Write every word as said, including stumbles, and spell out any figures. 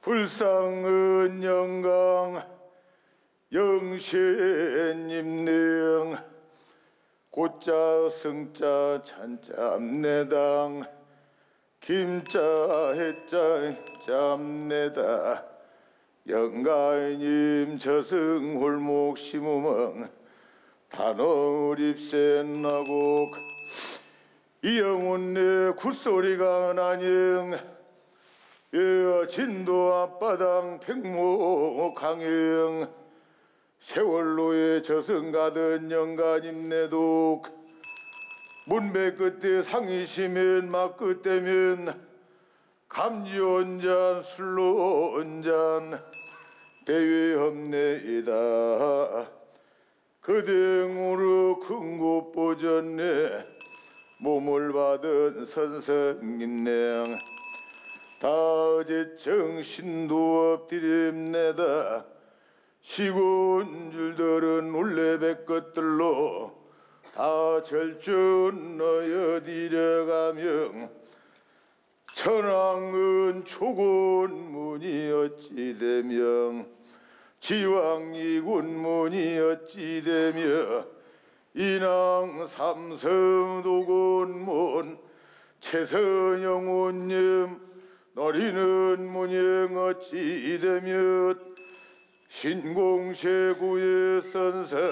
불상은 영강 영신님능 고자 승자 찬자 암내당 김자 해자 잠내다 영가님 저승홀목 심우멍 단어립센나곡 이영훈네 굿소리가 나녕 진도 앞바당 백모 강영 세월로에 저승가던 영가님네독 문배 끝에 상이시면 막 끝대면 감지 온잔 술로 온잔 대외협내이다 그 등으로 큰 곳 보전네 몸을 받은 선생님네 다제청 신도 엎드립내다 시군 줄들은 울레백 것들로 다 절전 너여디려가명 천왕은 초곤문이 어찌되며 지왕이군문이 어찌되며 인왕 삼성도곤문 최선영운님 너리는 문영 어찌되며 신공세구의 선생